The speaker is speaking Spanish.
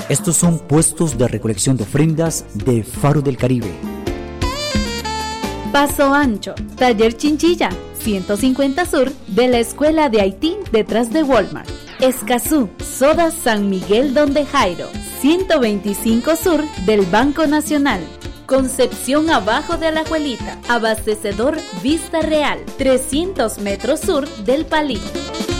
Estos son puestos de recolección de ofrendas de Faro del Caribe. Paso Ancho, Taller Chinchilla, 150 Sur de la Escuela de Haití detrás de Walmart. Escazú, Soda San Miguel Donde Jairo, 125 Sur del Banco Nacional. Concepción abajo de Alajuelita, abastecedor Vista Real, 300 metros sur del Palito.